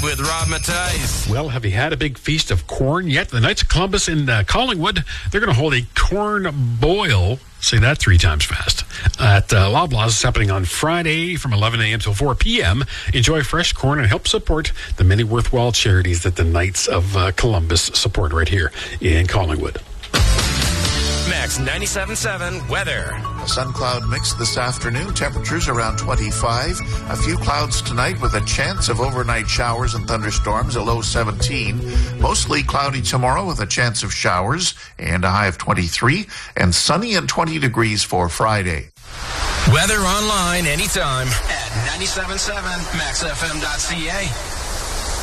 with Rob Matthijs. Well, have you had a big feast of corn yet? The Knights of Columbus in Collingwood, they're going to hold a corn boil. Say that 3 times fast. At Loblaws, it's happening on Friday from 11 a.m. till 4 p.m. Enjoy fresh corn and help support the many worthwhile charities that the Knights of Columbus support right here in Collingwood. Max 97.7 weather. A sun-cloud mix this afternoon. Temperatures around 25. A few clouds tonight with a chance of overnight showers and thunderstorms, a low 17. Mostly cloudy tomorrow with a chance of showers and a high of 23. And sunny and 20 degrees for Friday. Weather online anytime at 97.7maxfm.ca.